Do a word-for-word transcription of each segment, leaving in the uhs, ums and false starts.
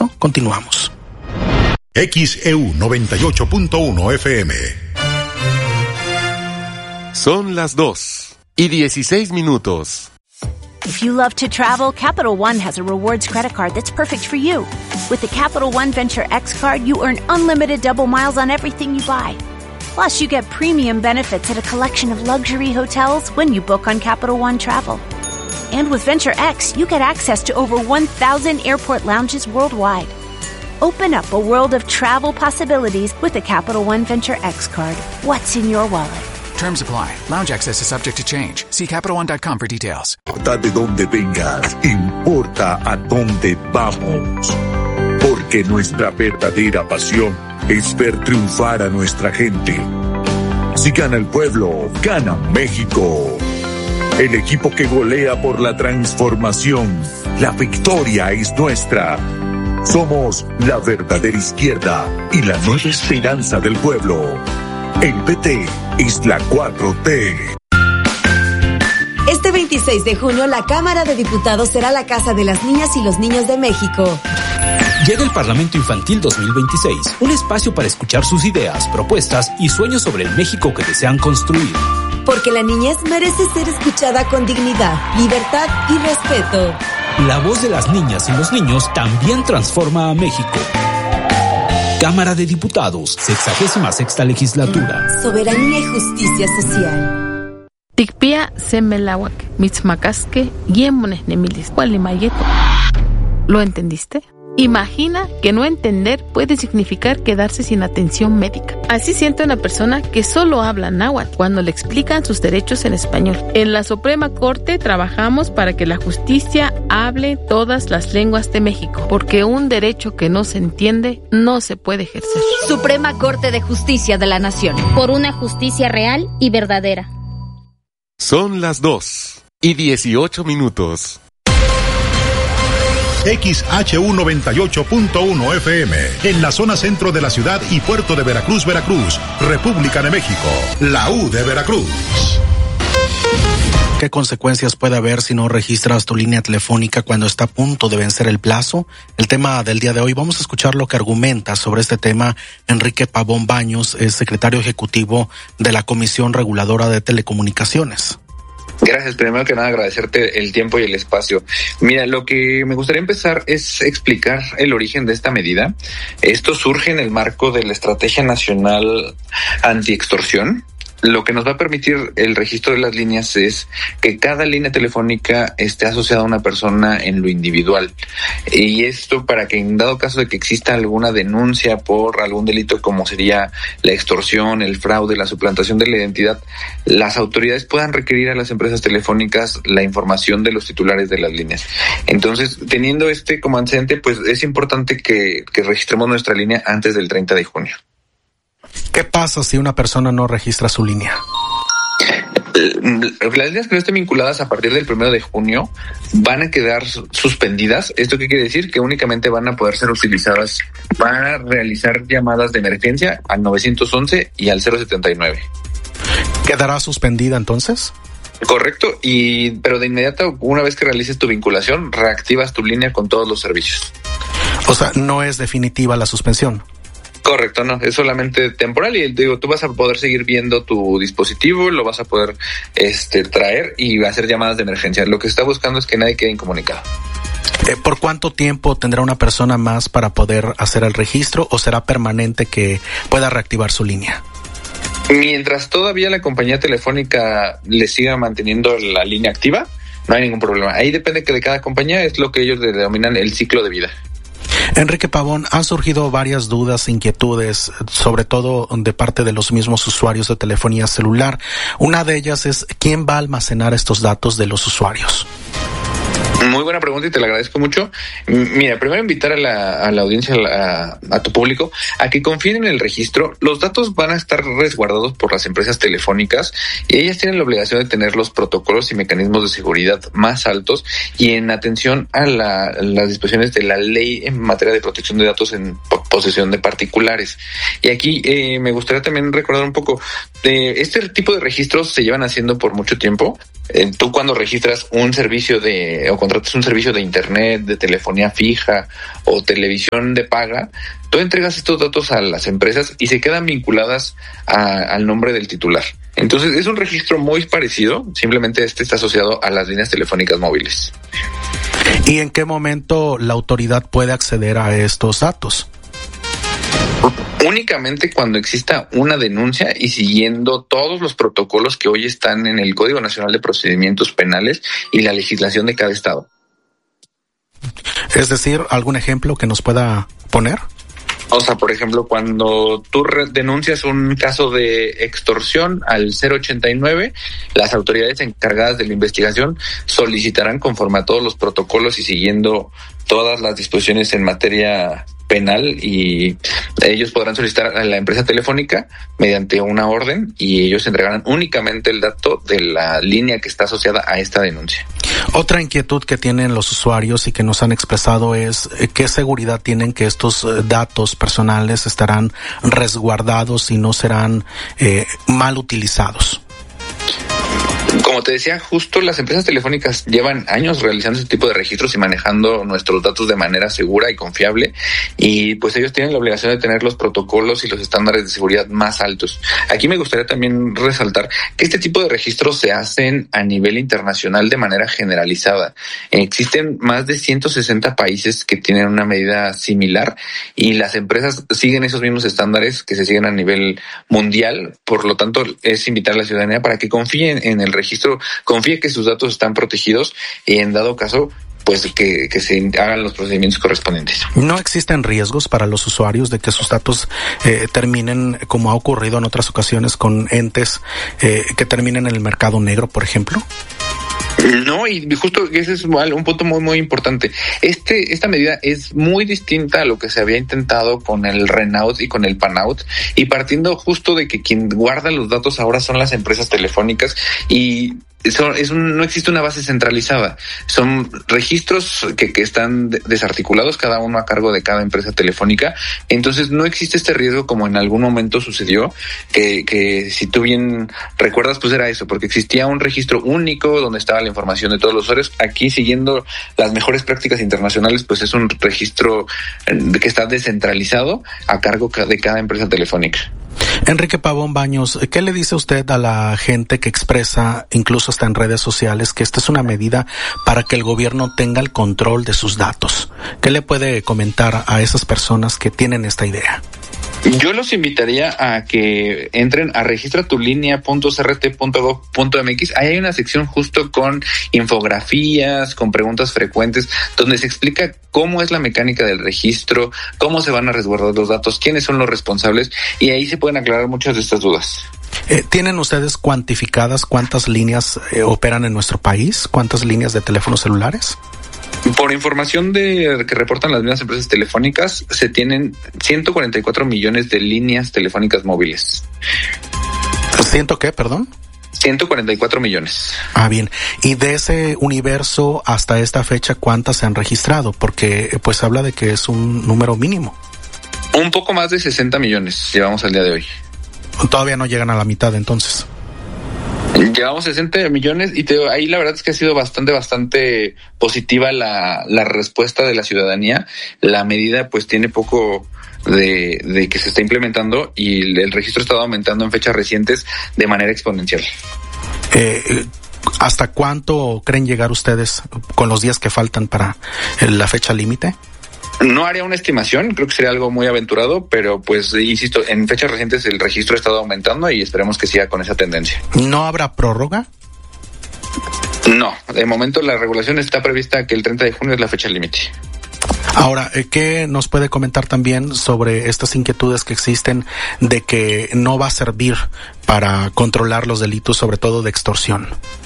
caso? Continuamos. X E U noventa y ocho punto uno F M. Son las dos y dieciséis minutos. If you love to travel, Capital One has a rewards credit card that's perfect for you. With the Capital One Venture X card, you earn unlimited double miles on everything you buy. Plus, you get premium benefits at a collection of luxury hotels when you book on Capital One Travel. And with Venture X, you get access to over one thousand airport lounges worldwide. Open up a world of travel possibilities with the Capital One Venture X card. What's in your wallet? Terms apply. Lounge access is subject to change. See Capital One dot com for details. Importa de dónde vengas, importa a dónde vamos. Porque nuestra verdadera pasión es ver triunfar a nuestra gente. Si gana el pueblo, gana México. El equipo que golea por la transformación. La victoria es nuestra. Somos la verdadera izquierda y la nueva esperanza del pueblo. El P T es la cuatro T. Este veintiséis de junio, la Cámara de Diputados será la casa de las niñas y los niños de México. Llega el Parlamento Infantil dos mil veintiséis, un espacio para escuchar sus ideas, propuestas y sueños sobre el México que desean construir. Porque la niñez merece ser escuchada con dignidad, libertad y respeto. La voz de las niñas y los niños también transforma a México. Cámara de Diputados, sexagésima sexta legislatura. Soberanía y justicia social. Tikpia semelawak, mitzmacasque, yemones nemilis, cualimayeto. ¿Lo entendiste? Imagina que no entender puede significar quedarse sin atención médica. Así siente una persona que solo habla náhuatl cuando le explican sus derechos en español. En la Suprema Corte trabajamos para que la justicia hable todas las lenguas de México, porque un derecho que no se entiende no se puede ejercer. Suprema Corte de Justicia de la Nación. Por una justicia real y verdadera. Son las dos y dieciocho minutos. X H U noventa y ocho punto uno F M, en la zona centro de la ciudad y puerto de Veracruz, Veracruz, República de México, la U de Veracruz. ¿Qué consecuencias puede haber si no registras tu línea telefónica cuando está a punto de vencer el plazo? El tema del día de hoy, vamos a escuchar lo que argumenta sobre este tema Enrique Pavón Baños, es secretario ejecutivo de la Comisión Reguladora de Telecomunicaciones. Gracias, primero que nada agradecerte el tiempo y el espacio. Mira, lo que me gustaría empezar es explicar el origen de esta medida. Esto surge en el marco de la Estrategia Nacional Antiextorsión. Lo que nos va a permitir el registro de las líneas es que cada línea telefónica esté asociada a una persona en lo individual. Y esto para que en dado caso de que exista alguna denuncia por algún delito como sería la extorsión, el fraude, la suplantación de la identidad, las autoridades puedan requerir a las empresas telefónicas la información de los titulares de las líneas. Entonces, teniendo este como antecedente, pues es importante que, que registremos nuestra línea antes del treinta de junio. ¿Qué pasa si una persona no registra su línea? Las líneas que no estén vinculadas a partir del primero de junio van a quedar suspendidas. ¿Esto qué quiere decir? Que únicamente van a poder ser utilizadas para realizar llamadas de emergencia al nueve once y al cero setenta y nueve. ¿Quedará suspendida entonces? Correcto, y pero de inmediato, una vez que realices tu vinculación, reactivas tu línea con todos los servicios. O sea, no es definitiva la suspensión. Correcto, no, es solamente temporal y digo, tú vas a poder seguir viendo tu dispositivo, lo vas a poder este traer y hacer llamadas de emergencia. Lo que se está buscando es que nadie quede incomunicado. Eh, ¿Por cuánto tiempo tendrá una persona más para poder hacer el registro o será permanente que pueda reactivar su línea? Mientras todavía la compañía telefónica le siga manteniendo la línea activa, no hay ningún problema. Ahí depende que de cada compañía, es lo que ellos denominan el ciclo de vida. Enrique Pavón, han surgido varias dudas e inquietudes, sobre todo de parte de los mismos usuarios de telefonía celular. Una de ellas es, ¿quién va a almacenar estos datos de los usuarios? Muy buena pregunta y te la agradezco mucho. Mira, primero invitar a la, a la audiencia, a, la, a tu público, a que confíen en el registro. Los datos van a estar resguardados por las empresas telefónicas y ellas tienen la obligación de tener los protocolos y mecanismos de seguridad más altos y en atención a, la, a las disposiciones de la ley en materia de protección de datos en posesión de particulares. Y aquí eh, me gustaría también recordar un poco, eh, este tipo de registros se llevan haciendo por mucho tiempo. Eh, tú cuando registras un servicio de o contratas un servicio de internet, de telefonía fija o televisión de paga, tú entregas estos datos a las empresas y se quedan vinculadas a, al nombre del titular. Entonces es un registro muy parecido, simplemente este está asociado a las líneas telefónicas móviles. ¿Y en qué momento la autoridad puede acceder a estos datos? Únicamente cuando exista una denuncia y siguiendo todos los protocolos que hoy están en el Código Nacional de Procedimientos Penales y la legislación de cada estado. Es decir, ¿algún ejemplo que nos pueda poner? O sea, por ejemplo, cuando tú denuncias un caso de extorsión al cero ochenta y nueve, las autoridades encargadas de la investigación solicitarán, conforme a todos los protocolos y siguiendo todas las disposiciones en materia penal, y ellos podrán solicitar a la empresa telefónica mediante una orden y ellos entregarán únicamente el dato de la línea que está asociada a esta denuncia. Otra inquietud que tienen los usuarios y que nos han expresado es qué seguridad tienen que estos datos personales estarán resguardados y no serán eh, mal utilizados. Como te decía, justo las empresas telefónicas llevan años realizando este tipo de registros y manejando nuestros datos de manera segura y confiable, y pues ellos tienen la obligación de tener los protocolos y los estándares de seguridad más altos. Aquí me gustaría también resaltar que este tipo de registros se hacen a nivel internacional de manera generalizada. Existen más de ciento sesenta países que tienen una medida similar y las empresas siguen esos mismos estándares que se siguen a nivel mundial. Por lo tanto, es invitar a la ciudadanía para que confíen en el registro registro, confíe que sus datos están protegidos y en dado caso, pues que, que se hagan los procedimientos correspondientes. ¿No existen riesgos para los usuarios de que sus datos eh, terminen, como ha ocurrido en otras ocasiones, con entes eh, que terminen en el mercado negro, por ejemplo? No, y justo ese es un punto muy, muy importante. Este, esta medida es muy distinta a lo que se había intentado con el Renault y con el Panaut, y partiendo justo de que quien guarda los datos ahora son las empresas telefónicas y Son, es un, no existe una base centralizada. Son registros que, que están desarticulados, cada uno a cargo de cada empresa telefónica. Entonces no existe este riesgo como en algún momento sucedió, que, que si tú bien recuerdas, pues era eso, porque existía un registro único donde estaba la información de todos los usuarios. Aquí, siguiendo las mejores prácticas internacionales, pues es un registro que está descentralizado a cargo de cada empresa telefónica. Enrique Pavón Baños, ¿qué le dice usted a la gente que expresa, incluso hasta en redes sociales, que esta es una medida para que el gobierno tenga el control de sus datos? ¿Qué le puede comentar a esas personas que tienen esta idea? Yo los invitaría a que entren a registra tu línea punto c r t punto gov punto m x. Ahí hay una sección justo con infografías, con preguntas frecuentes, donde se explica cómo es la mecánica del registro, cómo se van a resguardar los datos, quiénes son los responsables, y ahí se pueden aclarar muchas de estas dudas. Eh, ¿Tienen ustedes cuantificadas cuántas líneas eh, operan en nuestro país? ¿Cuántas líneas de teléfonos celulares? Por información de que reportan las mismas empresas telefónicas, se tienen ciento cuarenta y cuatro millones de líneas telefónicas móviles. ¿Ciento qué, perdón? ciento cuarenta y cuatro millones. Ah, bien. Y de ese universo hasta esta fecha, ¿cuántas se han registrado? Porque pues habla de que es un número mínimo. Un poco más de sesenta millones llevamos al día de hoy. Todavía no llegan a la mitad, entonces. Llevamos sesenta millones y te, ahí la verdad es que ha sido bastante, bastante positiva la, la respuesta de la ciudadanía. La medida pues tiene poco de, de que se está implementando y el, el registro ha estado aumentando en fechas recientes de manera exponencial. Eh, ¿Hasta cuánto creen llegar ustedes con los días que faltan para la fecha límite? No haría una estimación, creo que sería algo muy aventurado, pero pues insisto, en fechas recientes el registro ha estado aumentando y esperemos que siga con esa tendencia. ¿No habrá prórroga? No, de momento la regulación está prevista que el treinta de junio es la fecha límite. Ahora, ¿qué nos puede comentar también sobre estas inquietudes que existen de que no va a servir para controlar los delitos, sobre todo de extorsión?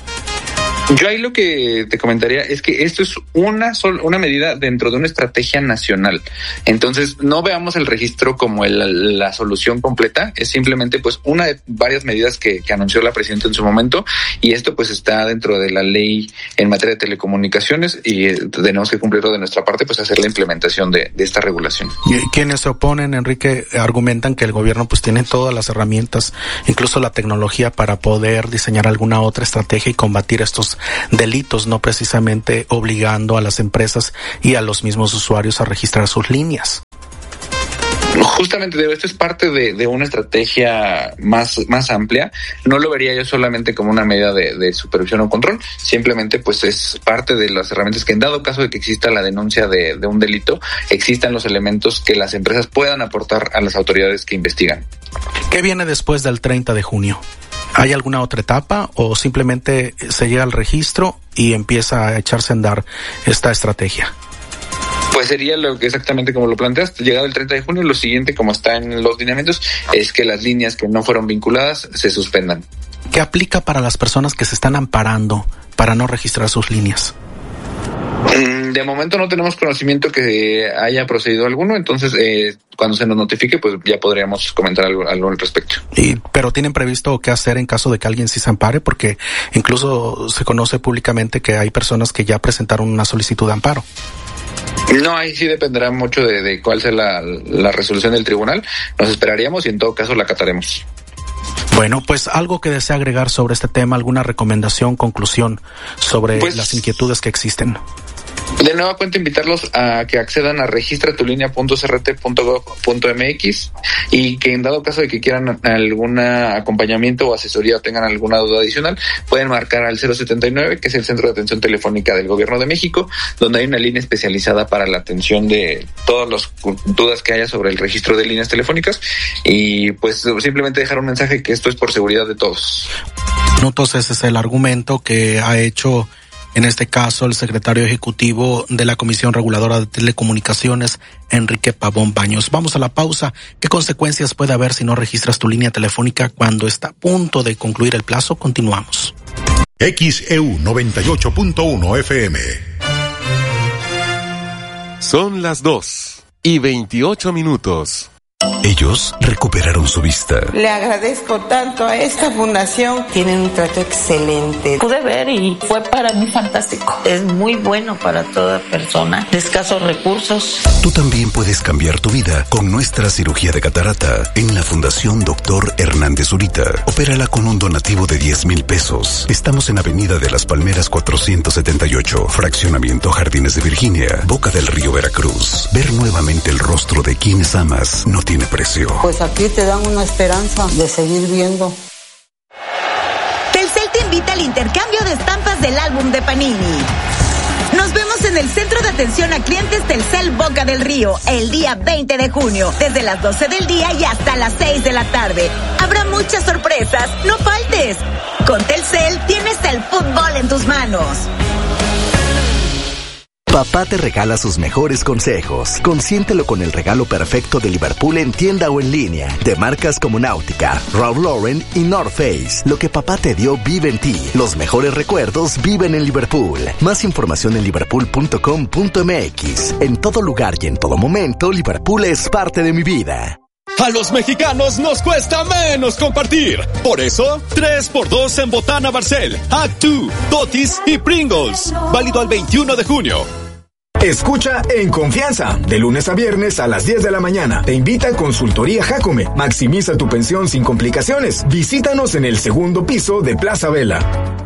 Yo ahí lo que te comentaría es que esto es una sol, una medida dentro de una estrategia nacional. Entonces, no veamos el registro como el, la solución completa, es simplemente pues una de varias medidas que, que anunció la presidenta en su momento, y esto pues está dentro de la ley en materia de telecomunicaciones y tenemos que cumplirlo de nuestra parte, pues hacer la implementación de, de esta regulación. Y quienes se oponen, Enrique, argumentan que el gobierno pues tiene todas las herramientas, incluso la tecnología, para poder diseñar alguna otra estrategia y combatir estos otros delitos, no precisamente obligando a las empresas y a los mismos usuarios a registrar sus líneas. Justamente esto es parte de, de una estrategia más, más amplia. No lo vería yo solamente como una medida de, de supervisión o control, simplemente pues es parte de las herramientas que en dado caso de que exista la denuncia de, de un delito, existan los elementos que las empresas puedan aportar a las autoridades que investigan. ¿Qué viene después del treinta de junio? ¿Hay alguna otra etapa o simplemente se llega al registro y empieza a echarse a andar esta estrategia? Pues sería lo que exactamente como lo planteaste. Llegado el treinta de junio, lo siguiente, como está en los lineamientos, es que las líneas que no fueron vinculadas se suspendan. ¿Qué aplica para las personas que se están amparando para no registrar sus líneas? De momento no tenemos conocimiento que haya procedido alguno, entonces eh, cuando se nos notifique, pues ya podríamos comentar algo, algo al respecto. Y, pero ¿tienen previsto qué hacer en caso de que alguien sí se ampare? Porque incluso se conoce públicamente que hay personas que ya presentaron una solicitud de amparo. No, ahí sí dependerá mucho de, de cuál sea la, la resolución del tribunal. Nos esperaríamos y en todo caso la acataremos. Bueno, pues algo que desea agregar sobre este tema, alguna recomendación, conclusión sobre pues, las inquietudes que existen. De nueva cuenta, invitarlos a que accedan a registratulinea punto c r t punto gov punto m x y que en dado caso de que quieran algún acompañamiento o asesoría o tengan alguna duda adicional, pueden marcar al cero setenta y nueve, que es el Centro de Atención Telefónica del Gobierno de México, donde hay una línea especializada para la atención de todas las dudas que haya sobre el registro de líneas telefónicas, y pues simplemente dejar un mensaje que esto es por seguridad de todos. Entonces ese es el argumento que ha hecho en este caso el secretario ejecutivo de la Comisión Reguladora de Telecomunicaciones, Enrique Pavón Baños. Vamos a la pausa. ¿Qué consecuencias puede haber si no registras tu línea telefónica cuando está a punto de concluir el plazo? Continuamos. X E U noventa y ocho punto uno F M. Son las dos y veintiocho minutos. Ellos recuperaron su vista. Le agradezco tanto a esta fundación. Tienen un trato excelente. Pude ver y fue para mí fantástico. Es muy bueno para toda persona de escasos recursos. Tú también puedes cambiar tu vida con nuestra cirugía de catarata en la Fundación Doctor Hernández Zurita. Opérala con un donativo de diez mil pesos. Estamos en Avenida de las Palmeras cuatrocientos setenta y ocho, Fraccionamiento Jardines de Virginia, Boca del Río, Veracruz. Ver nuevamente el rostro de quienes amas no tiene precio. Pues aquí te dan una esperanza de seguir viendo. Telcel te invita al intercambio de estampas del álbum de Panini. Nos vemos en el Centro de Atención a Clientes Telcel Boca del Río el día veinte de junio, desde las doce del día y hasta las seis de la tarde. Habrá muchas sorpresas, no faltes. Con Telcel tienes el fútbol en tus manos. Papá te regala sus mejores consejos. Consiéntelo con el regalo perfecto de Liverpool en tienda o en línea. De marcas como Náutica, Ralph Lauren y North Face. Lo que papá te dio vive en ti. Los mejores recuerdos viven en Liverpool. Más información en liverpool punto com punto m x. En todo lugar y en todo momento, Liverpool es parte de mi vida. A los mexicanos nos cuesta menos compartir. Por eso, tres por dos en Botana Barcel, Actu, Totis y Pringles. Válido al veintiuno de junio. Escucha En Confianza, de lunes a viernes a las diez de la mañana. Te invita a Consultoría Jacome. Maximiza tu pensión sin complicaciones. Visítanos en el segundo piso de Plaza Vela.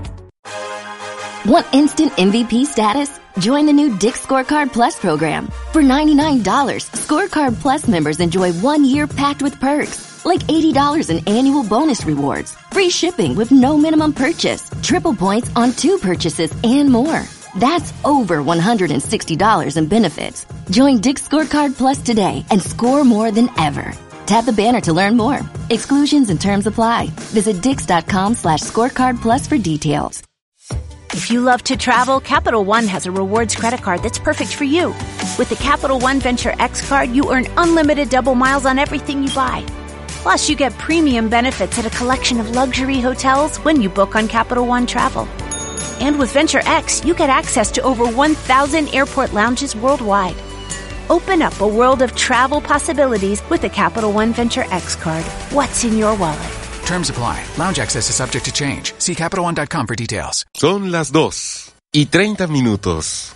Want instant M V P status? Join the new Dick's Scorecard Plus program. For ninety-nine dollars, Scorecard Plus members enjoy one year packed with perks, like eighty dollars in annual bonus rewards, free shipping with no minimum purchase, triple points on two purchases, and more. That's over one hundred sixty dollars in benefits. Join Dick's Scorecard Plus today and score more than ever. Tap the banner to learn more. Exclusions and terms apply. Visit dix.com slash scorecard plus for details. If you love to travel, Capital One has a rewards credit card that's perfect for you. With the Capital One Venture X card, you earn unlimited double miles on everything you buy. Plus, you get premium benefits at a collection of luxury hotels when you book on Capital One Travel. And with Venture X, you get access to over one thousand airport lounges worldwide. Open up a world of travel possibilities with the Capital One Venture X card. What's in your wallet? Terms apply. Lounge access is subject to change. See capital one dot com for details. Son las dos y treinta minutos.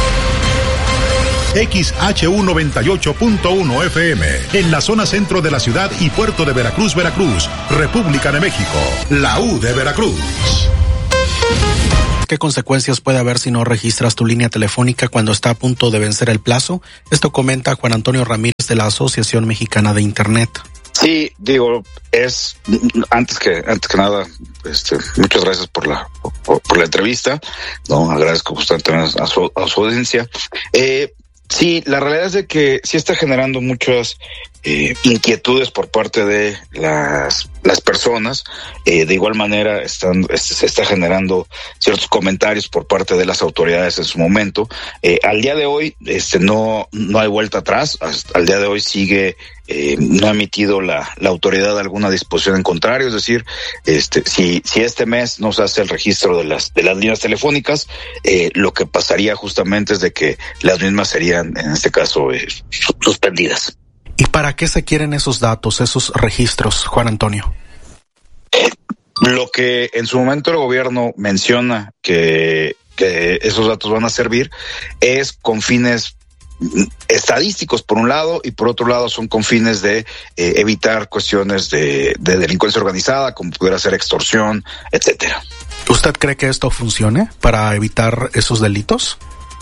X H U noventa y ocho punto uno F M, en la zona centro de la ciudad y puerto de Veracruz, Veracruz, República de México, la U de Veracruz. ¿qué consecuencias puede haber si no registras tu línea telefónica cuando está a punto de vencer el plazo? Esto comenta Juan Antonio Ramírez de la Asociación Mexicana de Internet. Sí, digo, es antes que antes que nada, este, muchas gracias por la por, por la entrevista, no agradezco constantemente a su, a su audiencia. Eh, sí, la realidad es de que sí está generando muchas eh, inquietudes por parte de las las personas. Eh, de igual manera están este, se está generando ciertos comentarios por parte de las autoridades en su momento. Eh, al día de hoy, este, no no hay vuelta atrás. Hasta, al día de hoy sigue Eh, no ha emitido la, la autoridad alguna disposición en contrario, es decir, este, si, si este mes no se hace el registro de las, de las líneas telefónicas, eh, lo que pasaría justamente es de que las mismas serían, en este caso, eh, suspendidas. ¿Y para qué se quieren esos datos, esos registros, Juan Antonio? Eh, lo que en su momento el gobierno menciona que, que esos datos van a servir es con fines estadísticos por un lado y por otro lado son con fines de eh, evitar cuestiones de, de delincuencia organizada como pudiera ser extorsión, etcétera. ¿Usted cree que esto funcione para evitar esos delitos?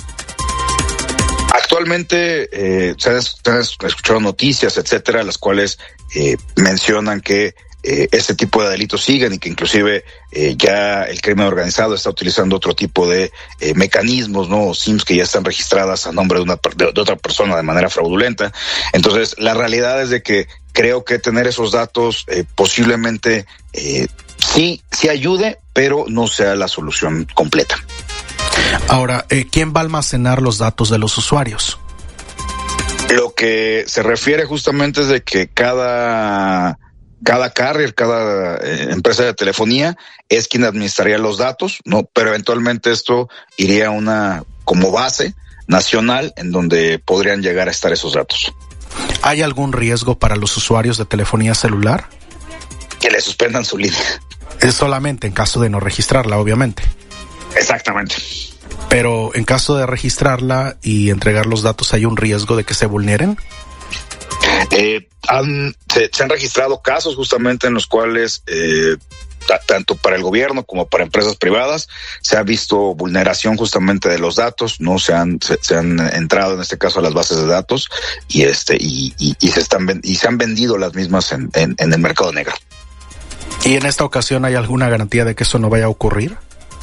Actualmente eh, se han, se han escuchado noticias, etcétera, las cuales eh, mencionan que Eh, este tipo de delitos siguen y que inclusive eh, ya el crimen organizado está utilizando otro tipo de eh, mecanismos, ¿no? S I Ms que ya están registradas a nombre de una de, de otra persona de manera fraudulenta. Entonces, la realidad es de que creo que tener esos datos eh, posiblemente eh, sí, sí ayude, pero no sea la solución completa. Ahora, eh, ¿quién va a almacenar los datos de los usuarios? Lo que se refiere justamente es de que cada Cada carrier, cada eh, empresa de telefonía es quien administraría los datos, ¿no? Pero eventualmente esto iría a una como base nacional en donde podrían llegar a estar esos datos. ¿Hay algún riesgo para los usuarios de telefonía celular? Que le suspendan su línea. Es solamente en caso de no registrarla, obviamente. Exactamente. Pero en caso de registrarla y entregar los datos, ¿hay un riesgo de que se vulneren? Eh, han, se, se han registrado casos justamente en los cuales eh, t- tanto para el gobierno como para empresas privadas se ha visto vulneración justamente de los datos, no se han se, se han entrado en este caso a las bases de datos y este y, y, y se están y se han vendido las mismas en, en, en el mercado negro. ¿Y en esta ocasión hay alguna garantía de que eso no vaya a ocurrir?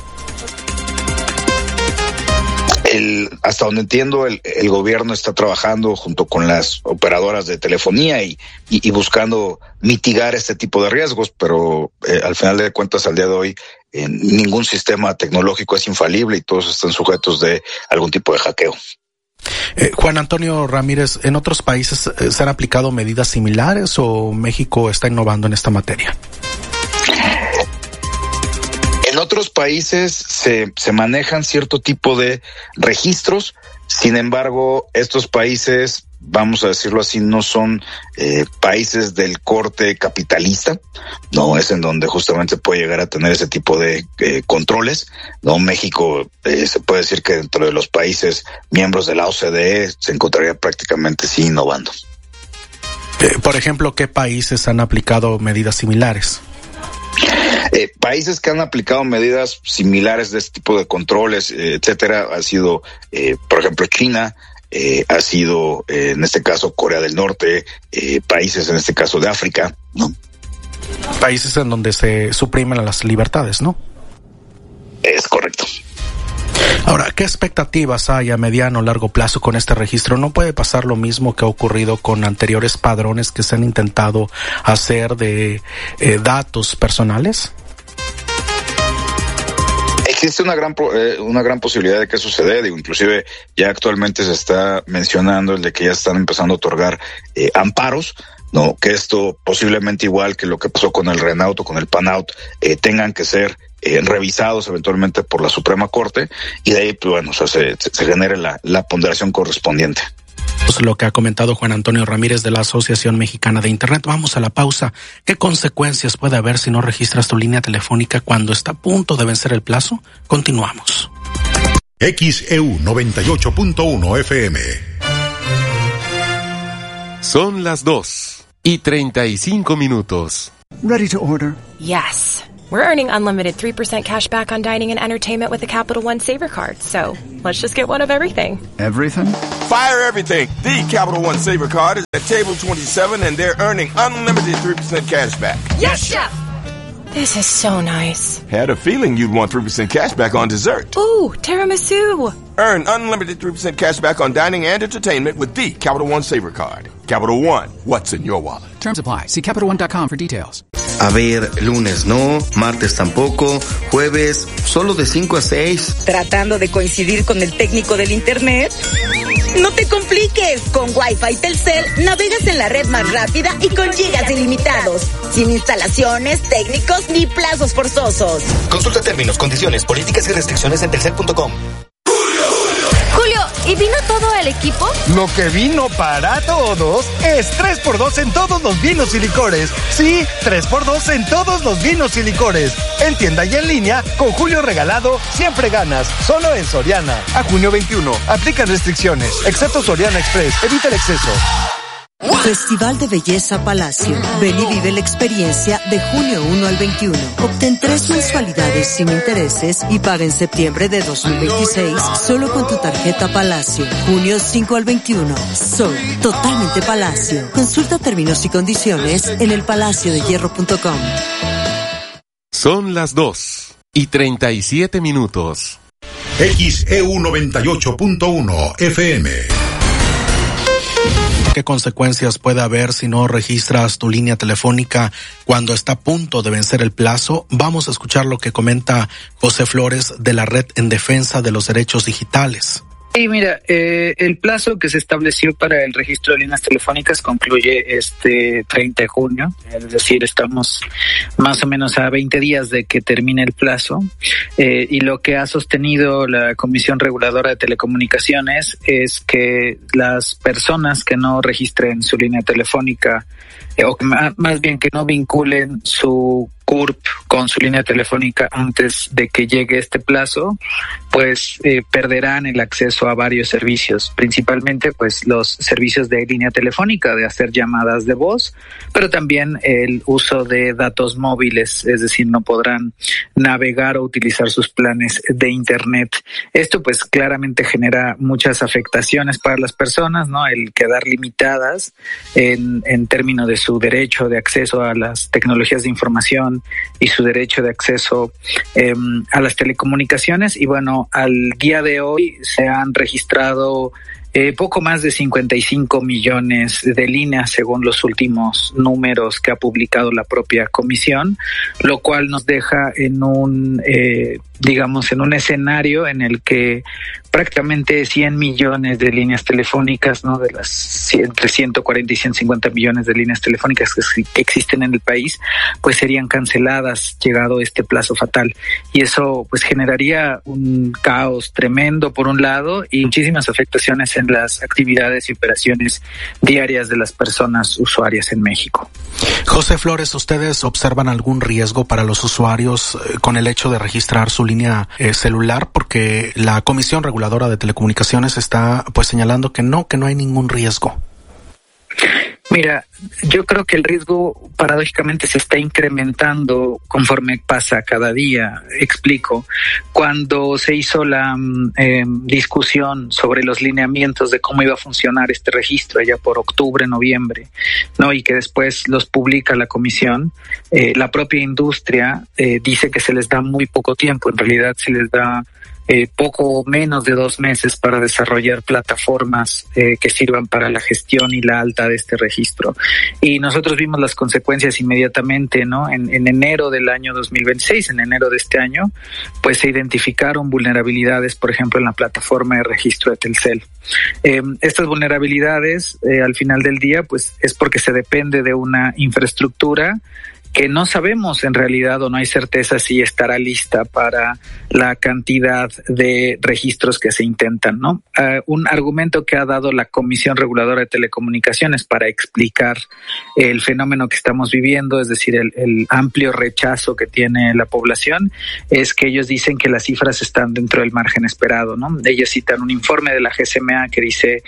El, hasta donde entiendo, el, el gobierno está trabajando junto con las operadoras de telefonía y, y, y buscando mitigar este tipo de riesgos, pero eh, al final de cuentas, al día de hoy, eh, ningún sistema tecnológico es infalible y todos están sujetos de algún tipo de hackeo. Eh, Juan Antonio Ramírez, ¿en otros países eh, se han aplicado medidas similares o México está innovando en esta materia? En otros países se, se manejan cierto tipo de registros, sin embargo, estos países, vamos a decirlo así, no son eh, países del corte capitalista, no es en donde justamente puede llegar a tener ese tipo de eh, controles. No, México eh, se puede decir que dentro de los países miembros de la O C D E se encontraría prácticamente sí innovando. Eh, por ejemplo, ¿qué países han aplicado medidas similares? Eh, países que han aplicado medidas similares de este tipo de controles, eh, etcétera, ha sido, eh, por ejemplo, China, eh, ha sido, eh, en este caso, Corea del Norte, eh, países, en este caso, de África, ¿no? Países en donde se suprimen las libertades, ¿no? Es correcto. Ahora, ¿qué expectativas hay a mediano o largo plazo con este registro? ¿No puede pasar lo mismo que ha ocurrido con anteriores padrones que se han intentado hacer de eh, datos personales? Existe una gran eh, una gran posibilidad de que suceda, digo, inclusive ya actualmente se está mencionando el de que ya están empezando a otorgar eh, amparos, no, que esto posiblemente igual que lo que pasó con el RENAUT o con el PANAUT eh, tengan que ser eh, revisados eventualmente por la Suprema Corte y de ahí, pues bueno, o sea, se, se genere la, la ponderación correspondiente. Lo que ha comentado Juan Antonio Ramírez de la Asociación Mexicana de Internet. Vamos a la pausa. ¿Qué consecuencias puede haber si no registras tu línea telefónica cuando está a punto de vencer el plazo? Continuamos. X E U noventa y ocho punto uno F M. Son las dos y treinta y cinco minutos. Ready to order. Yes. We're earning unlimited three percent cash back on dining and entertainment with the Capital One Saver Card. So let's just get one of everything. Everything? Fire everything. The Capital One Saver Card is at table twenty-seven and they're earning unlimited three percent cash back. Yes, Chef! This is so nice. Had a feeling you'd want three percent cash back on dessert. Ooh, tiramisu. Earn unlimited three percent cash back on dining and entertainment with the Capital One Saver Card. Capital One, what's in your wallet? Terms apply. See Capital One dot com for details. A ver, lunes no, martes tampoco, jueves solo de cinco a seis. ¿Tratando de coincidir con el técnico del internet? No te compliques. Con Wi-Fi Telcel navegas en la red más rápida y con gigas ilimitados. Sin instalaciones, técnicos ni plazos forzosos. Consulta términos, condiciones, políticas y restricciones en telcel punto com. Julio, ¿y vino todo el equipo? Lo que vino para todos es tres por dos en todos los vinos y licores. Sí, tres por dos en todos los vinos y licores. En tienda y en línea, con Julio regalado, siempre ganas. Solo en Soriana. A junio veintiuno. Aplican restricciones. Excepto Soriana Express. Evita el exceso. Festival de Belleza Palacio. Ven y vive la experiencia de junio uno al veintiuno. Obtén tres mensualidades sin intereses y paga en septiembre de dos mil veintiséis solo con tu tarjeta Palacio. junio cinco al veintiuno. Sol, totalmente Palacio. Consulta términos y condiciones en el palacio de hierro punto com. Son las dos y treinta y siete minutos. X E U noventa y ocho punto uno F M. ¿Qué consecuencias puede haber si no registras tu línea telefónica cuando está a punto de vencer el plazo? Vamos a escuchar lo que comenta José Flores de la Red en Defensa de los Derechos Digitales. Sí, mira, eh, el plazo que se estableció para el registro de líneas telefónicas concluye este treinta de junio, es decir, estamos más o menos a veinte días de que termine el plazo, eh, y lo que ha sostenido la Comisión Reguladora de Telecomunicaciones es que las personas que no registren su línea telefónica, eh, o que más bien que no vinculen su C U R P con su línea telefónica antes de que llegue este plazo, pues eh, perderán el acceso a varios servicios, principalmente pues los servicios de línea telefónica, de hacer llamadas de voz, pero también el uso de datos móviles, es decir, no podrán navegar o utilizar sus planes de internet. Esto pues claramente genera muchas afectaciones para las personas, ¿no? El quedar limitadas en, en términos de su derecho de acceso a las tecnologías de información y su derecho de acceso eh, a las telecomunicaciones. Y bueno, al día de hoy se han registrado Eh, poco más de cincuenta y cinco millones de líneas según los últimos números que ha publicado la propia comisión, lo cual nos deja en un, eh, digamos, en un escenario en el que prácticamente cien millones de líneas telefónicas, ¿no? De las entre ciento cuarenta y ciento cincuenta millones de líneas telefónicas que, que existen en el país, pues serían canceladas llegado este plazo fatal. Y eso pues generaría un caos tremendo por un lado y muchísimas afectaciones en las actividades y operaciones diarias de las personas usuarias en México. José Flores, ¿ustedes observan algún riesgo para los usuarios eh, con el hecho de registrar su línea eh, celular? Porque la Comisión Reguladora de Telecomunicaciones está pues señalando que no, que no hay ningún riesgo. Mira, yo creo que el riesgo paradójicamente se está incrementando conforme pasa cada día. Explico. Cuando se hizo la eh, discusión sobre los lineamientos de cómo iba a funcionar este registro allá por octubre, noviembre, ¿no? Y que después los publica la comisión, eh, la propia industria eh, dice que se les da muy poco tiempo. En realidad se les da Eh, poco menos de dos meses para desarrollar plataformas eh, que sirvan para la gestión y la alta de este registro. Y nosotros vimos las consecuencias inmediatamente, ¿no? En, en enero del año dos mil veintiséis, en enero de este año, pues se identificaron vulnerabilidades, por ejemplo, en la plataforma de registro de Telcel. Eh, estas vulnerabilidades, eh, al final del día, pues es porque se depende de una infraestructura que no sabemos en realidad o no hay certeza si estará lista para la cantidad de registros que se intentan, ¿no? Uh, un argumento que ha dado la Comisión Reguladora de Telecomunicaciones para explicar el fenómeno que estamos viviendo, es decir, el, el amplio rechazo que tiene la población, es que ellos dicen que las cifras están dentro del margen esperado, ¿no? Ellos citan un informe de la G C M A que dice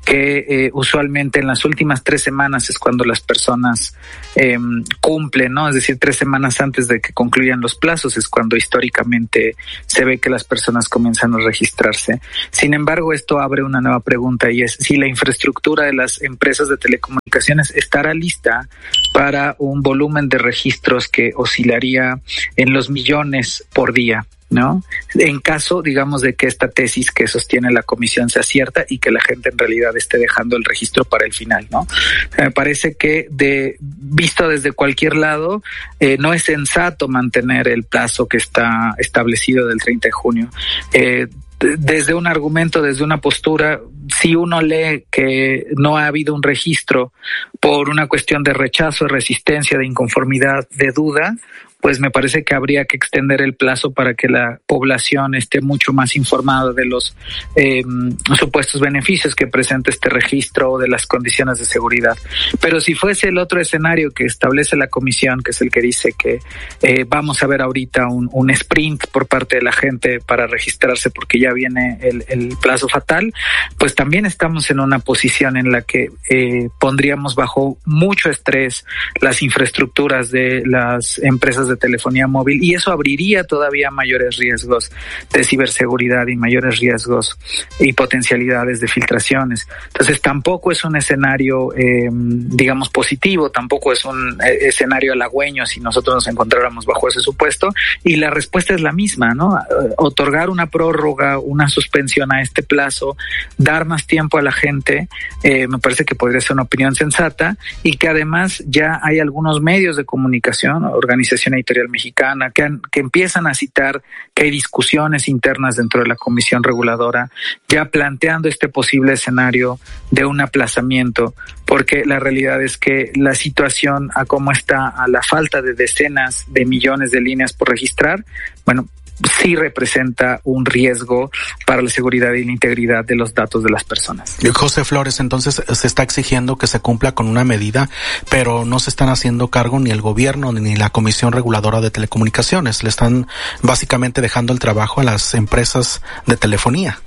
que eh, usualmente en las últimas tres semanas es cuando las personas eh, cumplen, ¿no? Es decir, tres semanas antes de que concluyan los plazos es cuando históricamente se ve que las personas comienzan a registrarse. Sin embargo, esto abre una nueva pregunta y es si la infraestructura de las empresas de telecomunicaciones estará lista para un volumen de registros que oscilaría en los millones por día, ¿no? En caso, digamos, de que esta tesis que sostiene la comisión sea cierta y que la gente en realidad esté dejando el registro para el final, ¿no? Me parece que de visto desde cualquier lado, eh, no es sensato mantener el plazo que está establecido del treinta de junio. Eh, desde un argumento, desde una postura, si uno lee que no ha habido un registro por una cuestión de rechazo, de resistencia, de inconformidad, de duda, pues me parece que habría que extender el plazo para que la población esté mucho más informada de los eh, supuestos beneficios que presenta este registro o de las condiciones de seguridad. Pero si fuese el otro escenario que establece la comisión, que es el que dice que eh, vamos a ver ahorita un, un sprint por parte de la gente para registrarse porque ya viene el, el plazo fatal, pues también estamos en una posición en la que eh, pondríamos bajo mucho estrés las infraestructuras de las empresas de telefonía móvil y eso abriría todavía mayores riesgos de ciberseguridad y mayores riesgos y potencialidades de filtraciones. Entonces tampoco es un escenario eh, digamos positivo, tampoco es un eh, escenario halagüeño si nosotros nos encontráramos bajo ese supuesto y la respuesta es la misma, ¿no? Otorgar una prórroga, una suspensión a este plazo, dar más tiempo a la gente, eh, me parece que podría ser una opinión sensata y que además ya hay algunos medios de comunicación, organización editorial mexicana, que, han, que empiezan a citar que hay discusiones internas dentro de la Comisión Reguladora, ya planteando este posible escenario de un aplazamiento, porque la realidad es que la situación a cómo está, a la falta de decenas de millones de líneas por registrar, bueno, sí representa un riesgo para la seguridad y la integridad de los datos de las personas. José Flores, entonces se está exigiendo que se cumpla con una medida, pero no se están haciendo cargo ni el gobierno ni la Comisión Reguladora de Telecomunicaciones. Le están básicamente dejando el trabajo a las empresas de telefonía.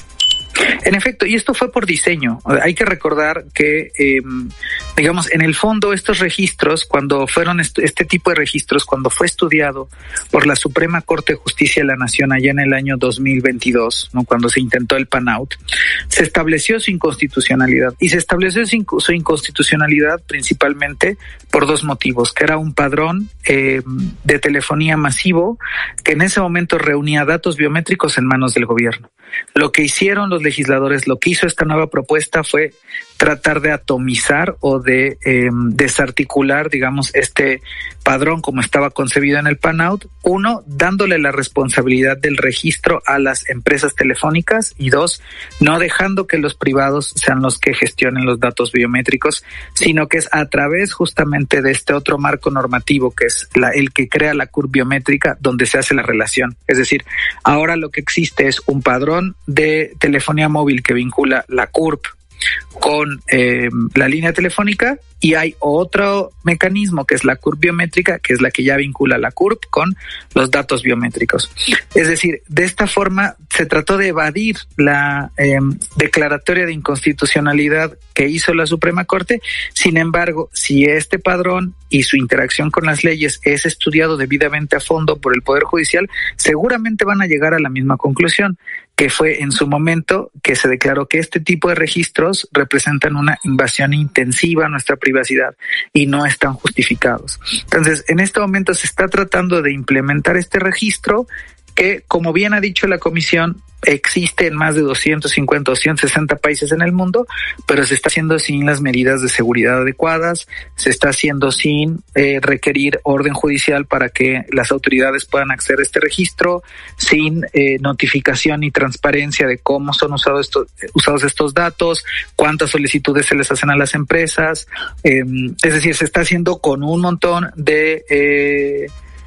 En efecto, y esto fue por diseño. Hay que recordar que, eh, digamos, en el fondo estos registros, cuando fueron est- este tipo de registros, cuando fue estudiado por la Suprema Corte de Justicia de la Nación allá en el año dos mil veintidós, ¿no? Cuando se intentó el PAN-out, se estableció su inconstitucionalidad. Y se estableció su, inc- su inconstitucionalidad principalmente por dos motivos, que era un padrón eh, de telefonía masivo que en ese momento reunía datos biométricos en manos del gobierno. Lo que hicieron los legisladores, lo que hizo esta nueva propuesta fue tratar de atomizar o de eh, desarticular, digamos, este padrón como estaba concebido en el PAN-out. Uno, dándole la responsabilidad del registro a las empresas telefónicas y dos, no dejando que los privados sean los que gestionen los datos biométricos, sino que es a través justamente de este otro marco normativo que es la, el que crea la C U R P biométrica donde se hace la relación. Es decir, ahora lo que existe es un padrón de telefonía móvil que vincula la C U R P con eh, la línea telefónica y hay otro mecanismo que es la C U R P biométrica, que es la que ya vincula la C U R P con los datos biométricos. Es decir, de esta forma se trató de evadir la eh, declaratoria de inconstitucionalidad que hizo la Suprema Corte. Sin embargo, si este padrón y su interacción con las leyes es estudiado debidamente a fondo por el Poder Judicial, seguramente van a llegar a la misma conclusión, que fue en su momento que se declaró que este tipo de registros representan una invasión intensiva a nuestra privacidad y no están justificados. Entonces, en este momento se está tratando de implementar este registro que, como bien ha dicho la Comisión, existe en más de doscientos cincuenta o ciento sesenta países en el mundo, pero se está haciendo sin las medidas de seguridad adecuadas, se está haciendo sin eh, requerir orden judicial para que las autoridades puedan acceder a este registro, sin eh, notificación y transparencia de cómo son usados estos, usados estos datos, cuántas solicitudes se les hacen a las empresas, eh, es decir, se está haciendo con un montón de eh,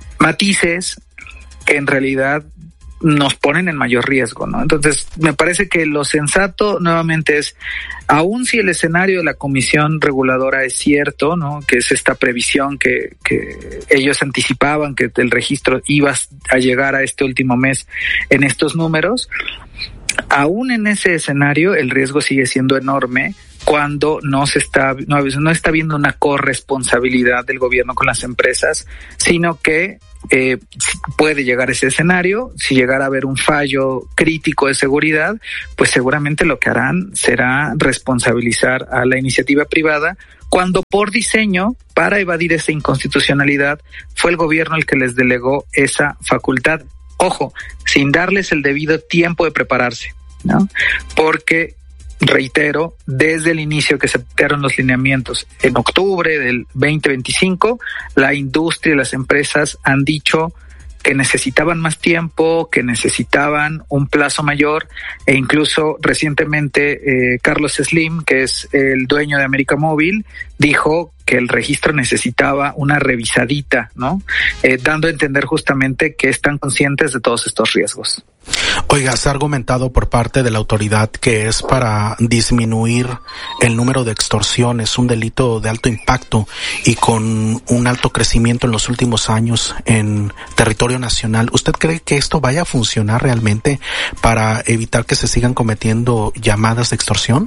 matices que en realidad nos ponen en mayor riesgo, ¿no? Entonces, me parece que lo sensato nuevamente es, aun si el escenario de la Comisión Reguladora es cierto, ¿no? Que es esta previsión que, que ellos anticipaban que el registro iba a llegar a este último mes en estos números, aún en ese escenario el riesgo sigue siendo enorme cuando no se está no, no está viendo una corresponsabilidad del gobierno con las empresas, sino que eh, puede llegar ese escenario. Si llegara a haber un fallo crítico de seguridad, pues seguramente lo que harán será responsabilizar a la iniciativa privada, cuando por diseño, para evadir esa inconstitucionalidad, fue el gobierno el que les delegó esa facultad. Ojo, sin darles el debido tiempo de prepararse, ¿no? Porque, reitero, desde el inicio que se aplicaron los lineamientos en octubre del veinte veinticinco, la industria y las empresas han dicho que necesitaban más tiempo, que necesitaban un plazo mayor, e incluso recientemente eh, Carlos Slim, que es el dueño de América Móvil, dijo que el registro necesitaba una revisadita, ¿no? Eh, dando a entender justamente que están conscientes de todos estos riesgos. Oiga, se ha argumentado por parte de la autoridad que es para disminuir el número de extorsiones, un delito de alto impacto y con un alto crecimiento en los últimos años en territorio nacional. ¿Usted cree que esto vaya a funcionar realmente para evitar que se sigan cometiendo llamadas de extorsión?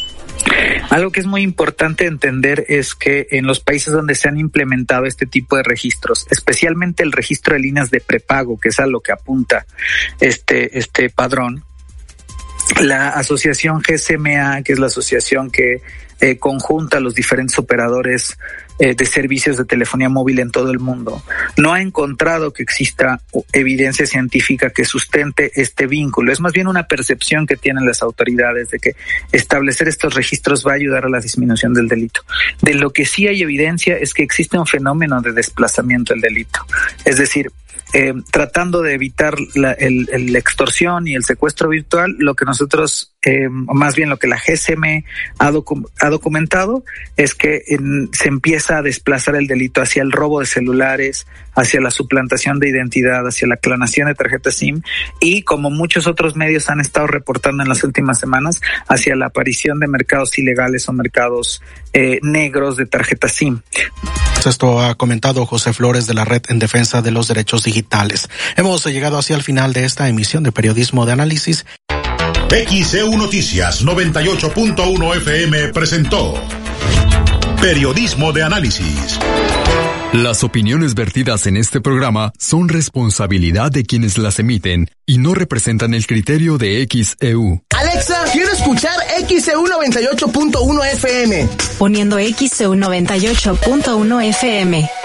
Algo que es muy importante entender es que en los países donde se han implementado este tipo de registros, especialmente el registro de líneas de prepago, que es a lo que apunta este, este padrón, la asociación G S M A, que es la asociación que eh, conjunta a los diferentes operadores eh, de servicios de telefonía móvil en todo el mundo, no ha encontrado que exista evidencia científica que sustente este vínculo. Es más bien una percepción que tienen las autoridades de que establecer estos registros va a ayudar a la disminución del delito. De lo que sí hay evidencia es que existe un fenómeno de desplazamiento del delito. Es decir, Eh, tratando de evitar la, el, el, la extorsión y el secuestro virtual, lo que nosotros, eh, más bien lo que la G S M ha, docu- ha documentado es que en, se empieza a desplazar el delito hacia el robo de celulares, hacia la suplantación de identidad, hacia la clonación de tarjetas SIM y, como muchos otros medios han estado reportando en las últimas semanas, hacia la aparición de mercados ilegales o mercados eh, negros de tarjetas SIM. Esto ha comentado José Flores de la Red en Defensa de los Derechos Digitales. Hemos llegado así al final de esta emisión de Periodismo de Análisis. X E U Noticias noventa y ocho punto uno F M presentó Periodismo de Análisis. Las opiniones vertidas en este programa son responsabilidad de quienes las emiten y no representan el criterio de X E U. Alexa, quiero escuchar X E U noventa y ocho punto uno F M. Poniendo X E U noventa y ocho punto uno F M.